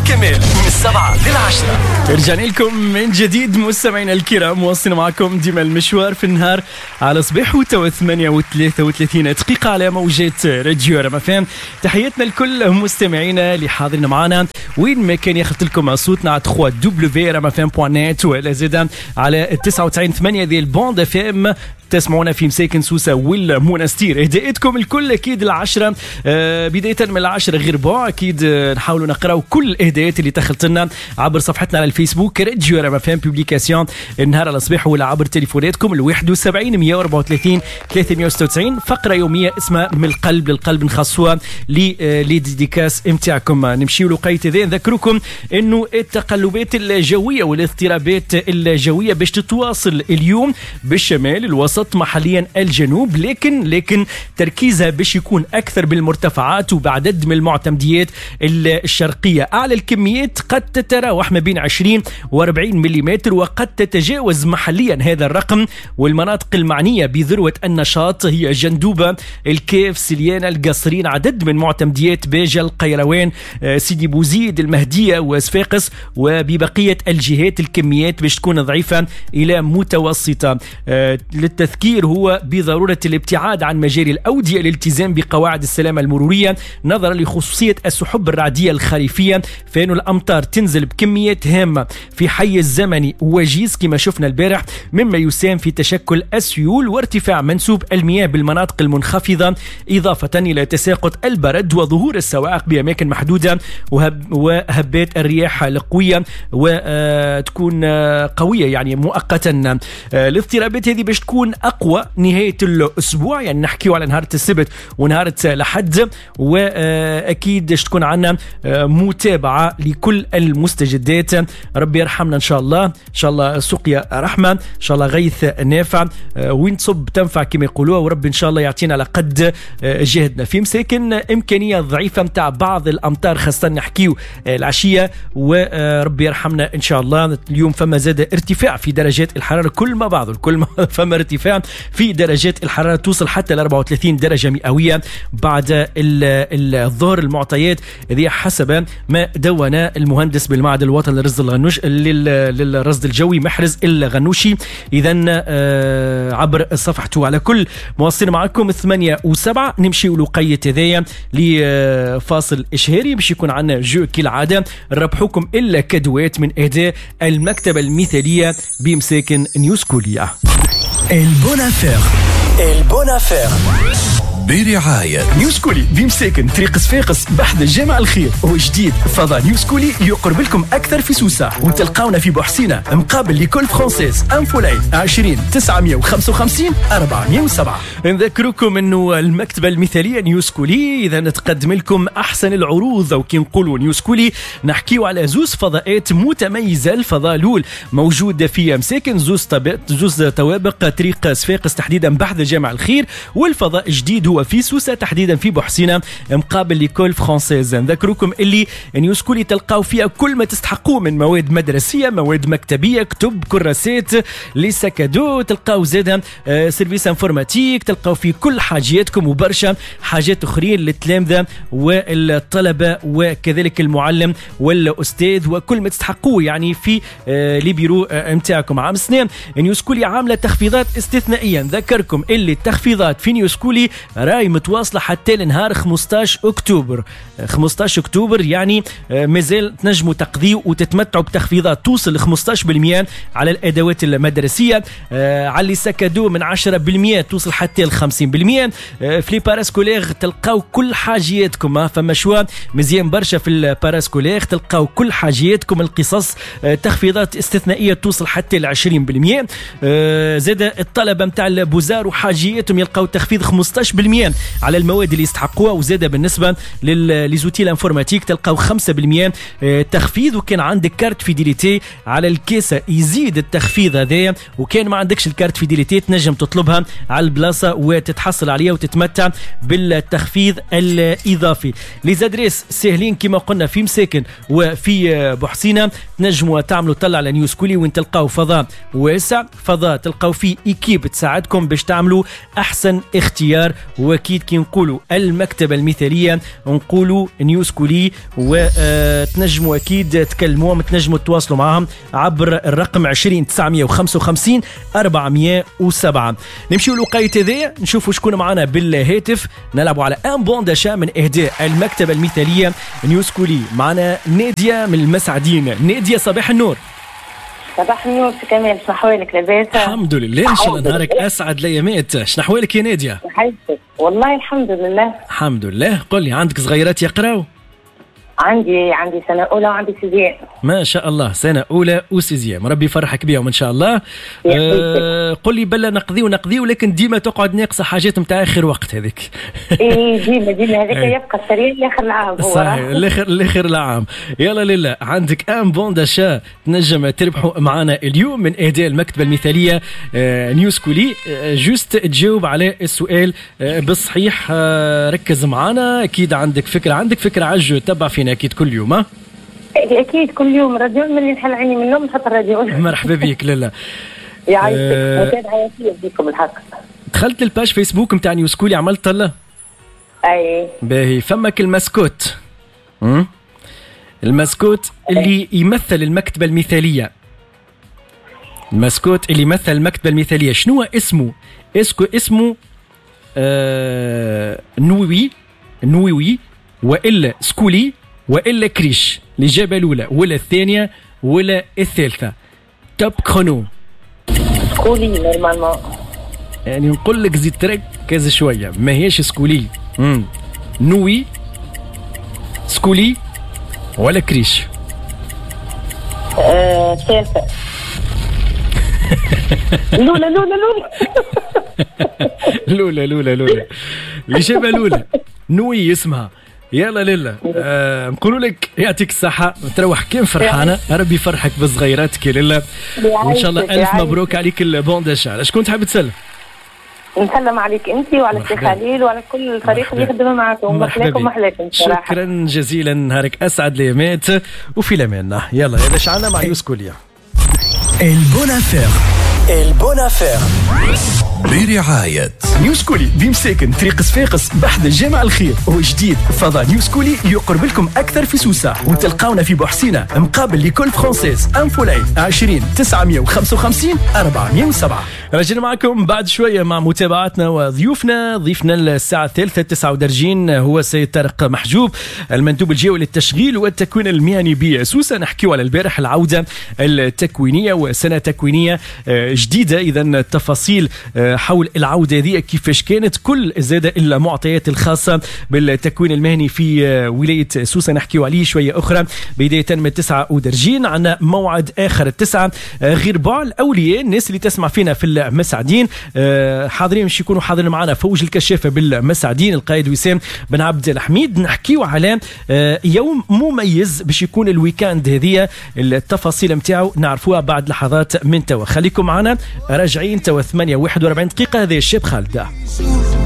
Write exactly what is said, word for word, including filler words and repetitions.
كمال من السبعة للعشرة. رجعنا لكم من جديد مستمعينا الكرام، مواصلين معكم ديما المشوار في النهار على صباح وتو ثمانية وثلاثة وثلاثين دقيقة على موجات راديو رام اف ام. تحياتنا لكل مستمعينا اللي حاضرين معنا وين ما كان ياخذ لكم صوتنا على دبليو دبليو دبليو رام اف ام دوت نت ولا زيدا على تسعة وتسعين ثمانية ديال بوند اف ام. تسمعونا في مساكن سوسة والمنستير. هدايتكم الكل اكيد العشرة، آه بداية من العشرة غير بوع اكيد آه نحاولوا نقراو كل الاهداءات اللي دخلت لنا عبر صفحتنا على الفيسبوك راديو رام اف ام بوبليكاسيون النهار على الصباح، ولا عبر تليفوناتكم ال واحد وسبعين مية وأربعة وثلاثين ثلاثمية وستة وتسعين. فقرة يومية اسمها من القلب للقلب نخصوها لي آه لي ديديكاس امتاعكم. نمشيو لقيت ذا نذكركم انه التقلبات الجوية والاضطرابات الجوية باش تتواصل اليوم بالشمال الوسط محليا الجنوب، لكن لكن تركيزها باش يكون اكثر بالمرتفعات وبعدد من المعتمديات الشرقيه. اعلى الكميات قد تتراوح ما بين عشرين وأربعين ملم، وقد تتجاوز محليا هذا الرقم. والمناطق المعنيه بذروه النشاط هي جندوبه، الكيف، سليانه، القصرين، عدد من معتمديات باجه، القيروان، سيدي بوزيد، المهديه وصفاقس. وببقيه الجهات الكميات باش تكون ضعيفه الى متوسطه. للتذكير هو بضرورة الابتعاد عن مجاري الأودية، الالتزام بقواعد السلامة المرورية نظرا لخصوصية السحب الرعدية الخريفية، فإن الأمطار تنزل بكميات هامة في حيز زمني وجيز كما شفنا البارح، مما يساهم في تشكل السيول وارتفاع منسوب المياه بالمناطق المنخفضة، إضافة إلى تساقط البرد وظهور السواعق بأماكن محدودة وهب وهبات الرياح القوية وتكون قوية يعني مؤقتا. الاضطرابات هذه باش تكون أقوى نهاية الأسبوع، يعني نحكيو على نهار السبت ونهار الأحد، وأكيد باش تكون عنا متابعة لكل المستجدات. ربي يرحمنا إن شاء الله، إن شاء الله سقيا رحمة، إن شاء الله غيث نافع، وين تصب تنفع كما يقولوها، ورب إن شاء الله يعطينا على قد جهدنا. في مساكن إمكانية ضعيفة متاع بعض الأمطار، خاصة نحكيو العشية، وربي يرحمنا إن شاء الله. اليوم فما زاد ارتفاع في درجات الحرارة كل ما بعض الكل ما فما ارتفاع في درجات الحرارة توصل حتى ل أربعة وثلاثين درجة مئوية بعد الظهر. المعطيات هذه حسب ما دون المهندس بالمعهد الوطني للرصد الغنوش للرصد الجوي محرز الغنوشي. إذا عبر صفحته. على كل مواصلين معكم ثمانية وسبعة. نمشي لقية هذايا لفاصل إشهاري باش يكون عنا جو كالعادة نربحوكم إلا كدوات من إهداء المكتبة المثالية بمساكن نيوسكوليا. البونافير البونافير برعاية نيوسكولي بمساكن طريق صفاقس بحذا جامع الخير، وجديد فضاء نيوسكولي يقرب لكم أكثر في سوسة، وتلقاونا في بحسينة مقابل لكل فرانسيس انفولاي عشرين تسعمية وخمسة وخمسين أربعمية وسبعة. نذكركم أنه المكتبة المثالية نيوسكولي إذا نتقدم لكم أحسن العروض، أو كي نقولوا نيوسكولي نحكيو على زوز فضاءات متميزة. الفضاء الأول موجود في مساكن زوز طبق زوز طوابق طريق صفاقس تحديدا بحذا جامع الخير، والفضاء الجديد هو في سوسة تحديدا في بحسينة مقابل ليكول فرانسيز. نذكركم اللي نيوسكولي تلقاو فيها كل ما تستحقوه من مواد مدرسية، مواد مكتبية، كتب، كراسات، لي ساكادو، تلقاو زادا آه سيرفيس انفورماتيك، تلقاو فيه كل حاجياتكم وبرشا حاجات اخرين للتلامذة والطلبة وكذلك المعلم والاستاذ، وكل ما تستحقوه يعني في آه لي بيرو آه متاعكم. عام سنين نيوسكولي عاملة تخفيضات استثنائية. نذكركم اللي التخفيضات في نيوسكولي راي متواصلة حتى لنهار خمسطاش أكتوبر. خمسطاش أكتوبر يعني مازال تنجموا تقضيوا وتتمتعوا بتخفيضات توصل ل خمسطاش بالمئة على الأدوات المدرسية، على اللي سكادو من عشرة بالمئة توصل حتى ل خمسين بالمئة. في لي باراسكولير تلقاو كل حاجياتكم، فما شوى مزيان برشا في الباراسكولير، تلقاو كل حاجياتكم. القصص تخفيضات استثنائية توصل حتى ل عشرين بالمئة. زاد الطلبة متاع البوزار وحاجياتهم يلقاو تخفيض خمسطاش بالمئة على المواد اللي يستحقوها. وزاد بالنسبة للزوتي الانفورماتيك تلقاو خمسة بالمئة تخفيض، وكان عندك كارت فيديليتي على الكيسة يزيد التخفيض هذايا، وكان ما عندكش الكارت فيديليتي تنجم تطلبها على البلاصة وتتحصل عليها وتتمتع بالتخفيض الإضافي. لي زادريس سهلين كما قلنا في مساكن وفي بحسينة، تنجموا تعملوا طلع على نيوسكولي وين تلقاو فضاء واسع، فضاء تلقاو فيه إيكيب تساعدكم باش تعملوا أحسن اختيار واكيد كي نقولوا المكتبه المثاليه نقولوا نيو سكولي، وتنجموا اكيد تكلموهم، تنجموا تتواصلوا معهم عبر الرقم عشرين تسعمية وخمسة وخمسين أربعمية وسبعة. نمشيو لوقايت هذايا نشوفوا شكون معنا بالهاتف، نلعبوا على ان بون داشا من اهداء المكتبه المثاليه نيو سكولي. معنا ناديه من المسعدين. ناديه صباح النور. صباح النور كمال، شنو احوالك؟ لاباس؟ الحمد لله، ان شاء الله نهارك اسعد الايامات. شنو احوالك يا ناديه؟ والله الحمد لله. الحمد لله. قل لي، عندك صغيرات يقراوا؟ عندي عندي سنه اولى وعندي سيزيام. ما شاء الله، سنه اولى وسيزيام، ربي يفرحك بيهم ان شاء الله. أه قل لي بلا نقضي ونقضي، ولكن ديما تقعد ناقصه حاجات نتاع اخر وقت هذيك. ايه ديما ديما هذيك يبقى السريع لاخر العام. هو صحيح، لاخر لاخر العام. يلا لله، عندك ان بون داشا تنجم تربحوا معنا اليوم من اهداء المكتبه المثاليه آه نيو سكولي. آه جوست تجاوب على السؤال آه بالصحيح. آه ركز معنا، اكيد عندك فكره عندك فكره على الجو، تبع فينا اكيد كل يوم. ها اكيد كل يوم راديو، من اللي نحل عيني من النوم نحط الراديو. مرحبا بك. لالا يا عايشك، متابعه ياسيه بكم الحق. دخلت الباج فيسبوك نتاع نيو سكولي، عملت لا؟ اي باهي. فمك الماسكوت، امم الماسكوت اللي يمثل المكتبه المثاليه. الماسكوت اللي يمثل المكتبه المثاليه شنو اسمه؟ اسكو اسمه آه نووي نووي والا سكولي والا كريش؟ الاجابه الاولى ولا الثانيه ولا الثالثه؟ توب كرونو. سكولي نورمالمون، يعني نقول لك زيد تركز شويه، ما هيش سكولي. امم نوي سكولي ولا كريش؟ آه ثالثه. لولا لولا لولا لولا لولا الاجابه الاولى نوي اسمها. يلا لله آه نقول لك يعطيك الصحة، تروح كيف فرحانة، ربي يفرحك بصغيراتك يا لله، وإن شاء الله ألف مبروك عليك البون داشا. شكون تحب تسلم؟ نسلم عليك أنت وعلى السي خليل وعلى كل الفريق اللي يخدم معكم. محلاكم محلاكم صراحة. شكرا جزيلا، نهارك أسعد الأيامات وفي الأمان. يلا يا باش عنا مع يوسكوليا. البون افير البون افير برعاية نيو سكولي بمساكن طريق صفاقس بحد جامع الخير، وجديد فضاء نيو سكولي يقرب لكم أكثر في سوسة، وتلقاونا في بوحسينة مقابل لكل فرانسيس انفولاي عشرين تسعمية وخمسة وخمسين أربعمية وسبعة. رجعنا معكم بعد شوية مع متابعتنا وضيوفنا. ضيفنا الساعة الثالثة تسعة ودرجين هو سيد طارق محجوب، المندوب الجوي للتشغيل والتكوين المهني بسوسة. نحكيو على البارح العودة التكوينية وسنة تكوينية جديدة، إذا التفاصيل حول العودة ذي كيفاش كانت، كل زادة المعطيات الخاصة بالتكوين المهني في ولاية سوسة نحكيو عليه شوية أخرى. بداية من تسعة ودرجين عنا موعد آخر التسعة غير بعض الأولياء. الناس اللي تسمع فينا في المسعدين حاضرين مش يكونوا حاضرين معنا فوج الكشافة بالمسعدين القائد وسام بن عبد الحميد. نحكيو على يوم مميز باش يكون الويكاند هذه، التفاصيل متاعو نعرفوها بعد لحظات من توا. خليكم معنا راجعين توا ثمانية واحد وأربعين دقيقة. هذا الشاب خالد.